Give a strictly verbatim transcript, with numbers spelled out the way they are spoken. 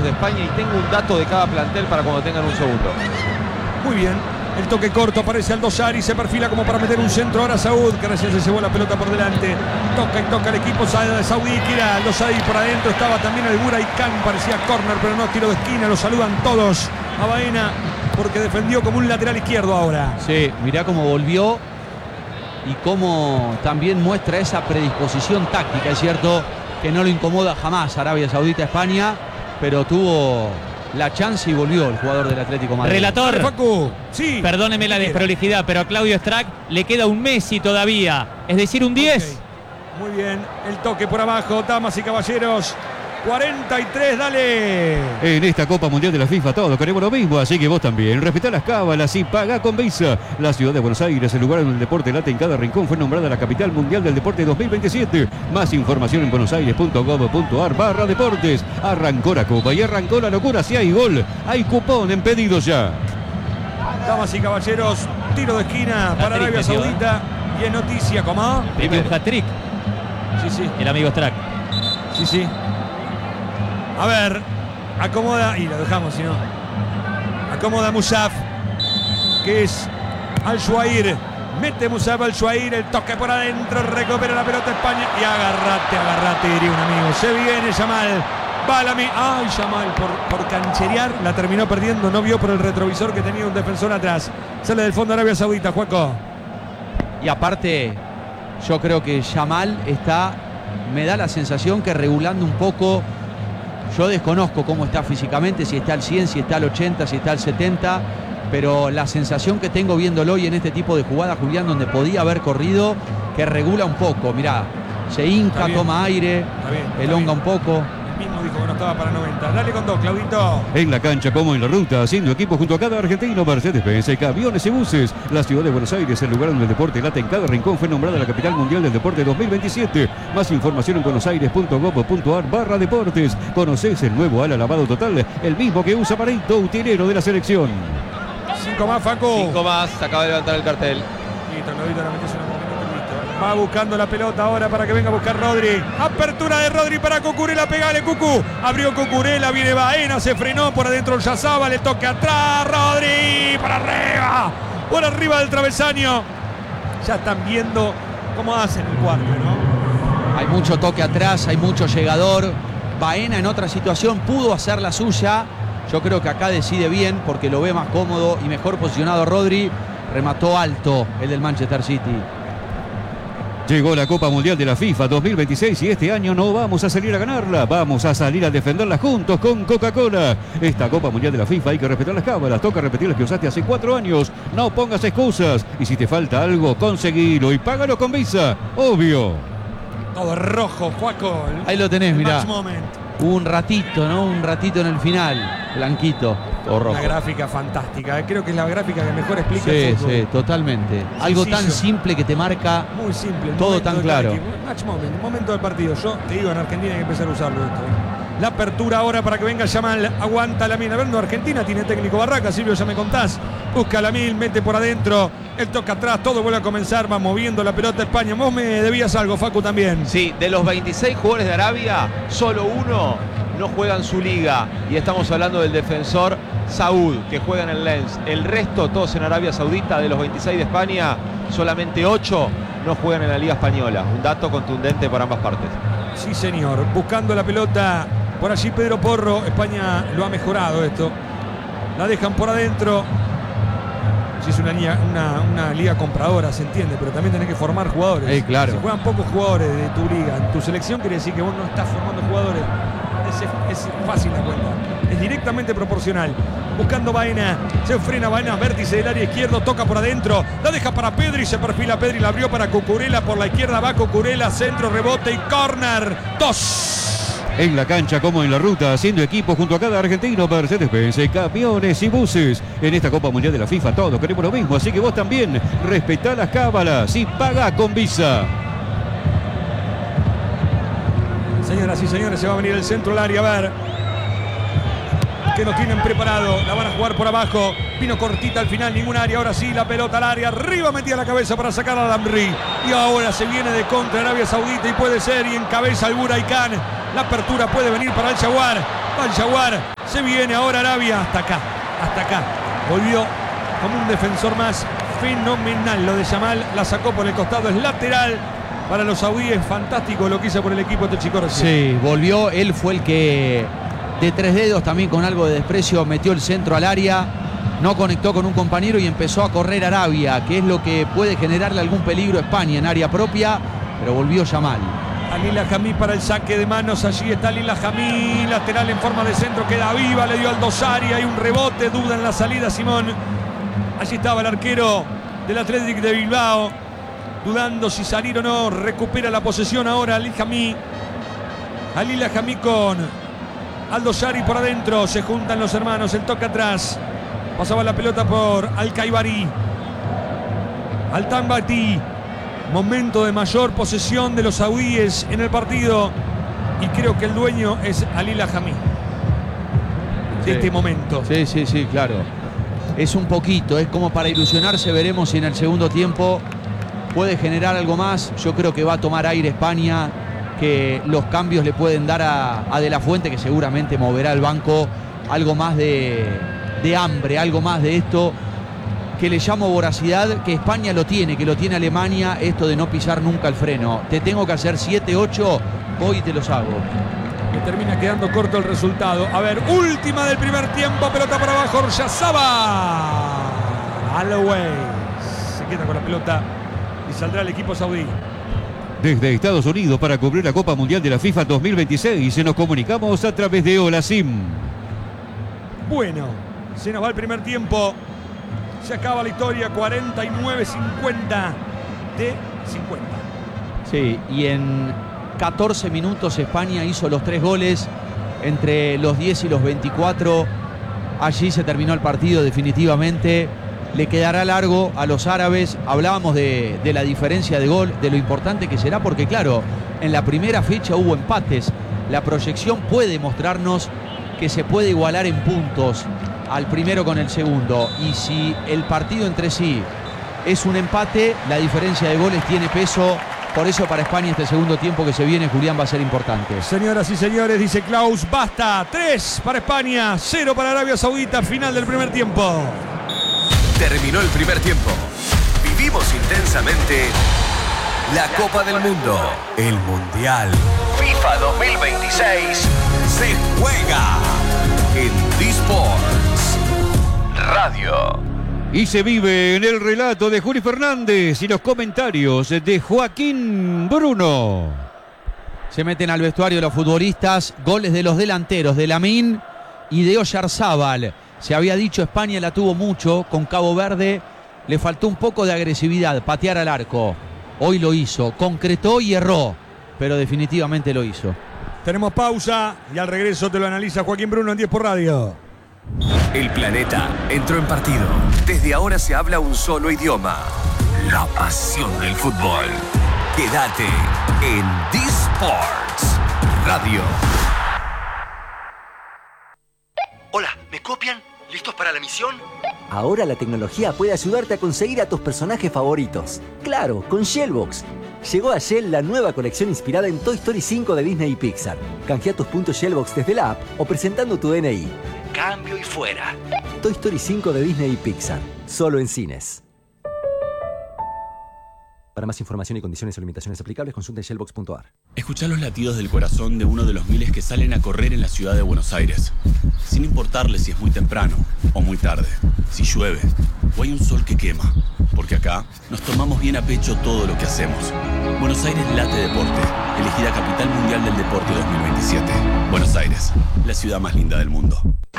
de España y tengo un dato de cada plantel para cuando tengan un segundo. Muy bien. El toque corto, aparece Aldosari, se perfila como para meter un centro. Ahora Saúd, que recién se llevó la pelota por delante. Toca y toca el equipo saudí. Quiera Aldosari por adentro. Estaba también el Buray Khan, parecía córner, pero no, tiro de esquina. Lo saludan todos a Baena porque defendió como un lateral izquierdo ahora. Sí, mirá cómo volvió y cómo también muestra esa predisposición táctica. Es cierto que no lo incomoda jamás Arabia Saudita a España, pero tuvo la chance y volvió el jugador del Atlético Madrid. Relator, Facu, sí. Perdóneme la desprolijidad, pero a Claudio Strack le queda un Messi todavía, es decir, un diez. Okay. Muy bien, el toque por abajo, damas y caballeros. cuarenta y tres, dale. En esta Copa Mundial de la FIFA todos queremos lo mismo, así que vos también. Respetá las cábalas y pagá con Visa. La ciudad de Buenos Aires, el lugar donde el deporte late en cada rincón, fue nombrada la capital mundial del deporte dos mil veintisiete. Más información en buenosaires punto gov punto ar barra deportes. Arrancó la Copa y arrancó la locura. Si hay gol, hay cupón en pedidos ya. Damas y caballeros, tiro de esquina para Arabia Saudita. Y es noticia, ¿cómo? Metió un hat-trick. Sí, sí. El amigo Strack. Sí, sí. A ver, acomoda, y lo dejamos si no. Acomoda Musaf, que es Al-Shuair. Mete Musaf Al-Shuair, el toque por adentro, recupera la pelota España. Y agarrate, agarrate, diría un amigo. Se viene Yamal. Va la mi. Ay, Yamal, por, por cancherear, la terminó perdiendo. No vio por el retrovisor que tenía un defensor atrás. Sale del fondo Arabia Saudita, Juaco. Y aparte, yo creo que Yamal está, me da la sensación que regulando un poco. Yo desconozco cómo está físicamente, si está al cien, si está al ochenta, si está al setenta, pero la sensación que tengo viéndolo hoy en este tipo de jugada, Julián, donde podía haber corrido, que regula un poco. Mirá, se hinca, toma aire, elonga un poco. El mismo dijo que no estaba para noventa. Dale con dos, Claudito. En la cancha como en la ruta, haciendo equipo junto a cada argentino, Mercedes-Benz, camiones y buses. La ciudad de Buenos Aires, el lugar donde el deporte late en cada rincón, fue nombrada la capital mundial del deporte dos mil veintisiete. Más información en buenosaires punto gov punto ar barra deportes. Conocés el nuevo ala lavado total, el mismo que usa Pareto, utilero de la selección. Cinco más, Facu. Cinco más, se acaba de levantar el cartel. Listo, Claudito, la metes en un momento que listo. Va buscando la pelota ahora para que venga a buscar Rodri. Apertura de Rodri para Cucurella. Pegale, Cucu. Abrió Cucurella. Viene Baena. Se frenó por adentro el Yazaba. Le toca atrás. Rodri. Para arriba. Por arriba del travesaño. Ya están viendo cómo hacen el cuarto, ¿no? Hay mucho toque atrás. Hay mucho llegador. Baena en otra situación pudo hacer la suya. Yo creo que acá decide bien porque lo ve más cómodo y mejor posicionado Rodri. Remató alto el del Manchester City. Llegó la Copa Mundial de la FIFA dos mil veintiséis y este año no vamos a salir a ganarla, vamos a salir a defenderla juntos con Coca-Cola. Esta Copa Mundial de la FIFA hay que respetar las cábalas, toca repetir las que usaste hace cuatro años. No pongas excusas y si te falta algo, conseguilo y págalo con Visa, obvio. Todo rojo, Juaco. Ahí lo tenés, mirá. Match moment. Un ratito, ¿no? Un ratito en el final, blanquito o rojo. Una gráfica fantástica. Creo que es la gráfica que mejor explica Sí, el fútbol. sí, totalmente. Algo Sencillo. tan simple que te marca Muy simple. el todo momento tan de cada claro. equipo. Match moment, el momento del partido. Yo te digo, en Argentina hay que empezar a usarlo esto. La apertura ahora para que venga Yamal. Aguanta la mina. A ver, no, Argentina tiene técnico Barraca. Silvio, ya me contás. Busca la mil, mete por adentro. El toca atrás, todo vuelve a comenzar. Va moviendo la pelota España. Vos me debías algo, Facu, también. Sí, de los veintiséis jugadores de Arabia, solo uno no juega en su liga. Y estamos hablando del defensor Saúd, que juega en el Lens. El resto, todos en Arabia Saudita. De los veintiséis de España, solamente ocho no juegan en la Liga Española. Un dato contundente por ambas partes. Sí, señor. Buscando la pelota. Por allí Pedro Porro. España lo ha mejorado esto. La dejan por adentro. Si es una liga, una, una liga compradora, se entiende, pero también tenés que formar jugadores. Eh, claro. Si juegan pocos jugadores de tu liga, en tu selección, quiere decir que vos no estás formando jugadores. Es, es fácil la cuenta. Es directamente proporcional. Buscando Baena. Se frena Baena, vértice del área izquierdo, toca por adentro. La deja para Pedri, se perfila Pedri, la abrió para Cucurella. Por la izquierda va Cucurella, centro, rebote y córner. Dos. En la cancha como en la ruta, haciendo equipo junto a cada argentino, Mercedes-Benz, camiones y buses. En esta Copa Mundial de la FIFA todos queremos lo mismo, así que vos también respetá las cábalas y pagá con Visa. Señoras y señores, se va a venir el centro al área, a ver. Que nos tienen preparado, la van a jugar por abajo. Vino cortita al final, ningún área. Ahora sí, la pelota al área, arriba metía la cabeza para sacar a Lamri. Y ahora se viene de contra Arabia Saudita y puede ser, y encabeza el Buray Khan. La apertura puede venir para el Jaguar. Va el Jaguar. Se viene ahora Arabia. Hasta acá. Hasta acá. Volvió como un defensor más. Fenomenal lo de Yamal. La sacó por el costado. Es lateral. Para los saudíes, fantástico lo que hizo por el equipo de Techicoro. Sí, volvió. Él fue el que de tres dedos, también con algo de desprecio, metió el centro al área. No conectó con un compañero y empezó a correr Arabia, que es lo que puede generarle algún peligro a España en área propia. Pero volvió Yamal. Alila Jamí para el saque de manos. Allí está Alila Jamí. Lateral en forma de centro. Queda viva. Le dio al Dosari. Hay un rebote. Duda en la salida, Simón. Allí estaba el arquero del Athletic de Bilbao, dudando si salir o no. Recupera la posesión ahora Alila Jamí. Alila Jamí con Aldo Sari por adentro. Se juntan los hermanos. El toque atrás. Pasaba la pelota por Al-Kaibari. Al-Tambati. Momento de mayor posesión de los saudíes en el partido. Y creo que el dueño es Alila Jamí de Sí. este momento. Sí, sí, sí, claro. Es un poquito, es como para ilusionarse. Veremos si en el segundo tiempo puede generar algo más. Yo creo que va a tomar aire España, que los cambios le pueden dar a, a De La Fuente, que seguramente moverá el banco, algo más de, de hambre, algo más de esto que le llamo voracidad, que España lo tiene, que lo tiene Alemania, esto de no pisar nunca el freno. Te tengo que hacer siete, ocho, voy y te los hago. Que termina quedando corto el resultado. A ver, última del primer tiempo. Pelota para abajo, Oyarzabal. Holloway se queda con la pelota y saldrá el equipo saudí. Desde Estados Unidos para cubrir la Copa Mundial de la FIFA dos mil veintiséis nos comunicamos a través de Olasim. Bueno, se nos va el primer tiempo. Se acaba la historia, cuarenta y nueve cincuenta de cincuenta. Sí, y en catorce minutos España hizo los tres goles, entre los diez y los veinticuatro. Allí se terminó el partido definitivamente. Le quedará largo a los árabes. Hablábamos de, de la diferencia de gol, de lo importante que será, porque claro, en la primera fecha hubo empates. La proyección puede mostrarnos que se puede igualar en puntos al primero con el segundo. Y si el partido entre sí es un empate, la diferencia de goles tiene peso. Por eso para España este segundo tiempo que se viene, Julián, va a ser importante. Señoras y señores, dice Klaus, basta. tres para España, cero para Arabia Saudita. Final del primer tiempo. Terminó el primer tiempo. Vivimos intensamente la Copa del Mundo. El Mundial FIFA dos mil veintiséis se juega en D-Sports Radio. Y se vive en el relato de Juli Fernández y los comentarios de Joaquín Bruno. Se meten al vestuario los futbolistas. Goles de los delanteros, de Lamine y de Oyarzabal. Se había dicho, España la tuvo mucho con Cabo Verde. Le faltó un poco de agresividad, patear al arco. Hoy lo hizo, concretó y erró, pero definitivamente lo hizo. Tenemos pausa y al regreso te lo analiza Joaquín Bruno en diez por Radio. El planeta entró en partido. Desde ahora se habla un solo idioma. La pasión del fútbol. Quédate en D-Sports Radio. Hola, ¿me copian? ¿Listos para la misión? Ahora la tecnología puede ayudarte a conseguir a tus personajes favoritos. Claro, con Shellbox. Llegó a Shell la nueva colección inspirada en Toy Story cinco de Disney y Pixar. Canjea tus puntos Shellbox desde la app o presentando tu D N I. Cambio y fuera. Toy Story cinco de Disney y Pixar. Solo en cines. Para más información y condiciones o limitaciones aplicables, consulta shellbox punto a r. Escuchá los latidos del corazón de uno de los miles que salen a correr en la ciudad de Buenos Aires. Sin importarle si es muy temprano o muy tarde, si llueve o hay un sol que quema. Porque acá nos tomamos bien a pecho todo lo que hacemos. Buenos Aires late deporte. Elegida Capital Mundial del Deporte dos mil veintisiete. Buenos Aires, la ciudad más linda del mundo.